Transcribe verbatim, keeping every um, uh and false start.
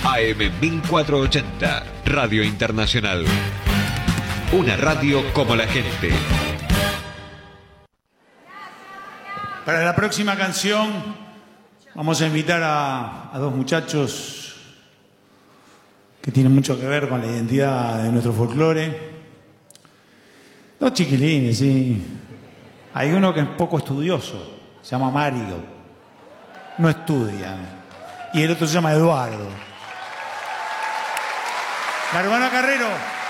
A M mil cuatrocientos ochenta, Radio Internacional. Una radio como la gente. Para la próxima canción vamos a invitar a, a dos muchachos que tienen mucho que ver con la identidad de nuestro folclore. Dos chiquilines, sí. Hay uno que es poco estudioso, se llama Mario, no estudia. Y el otro se llama Eduardo. La hermana Carrero.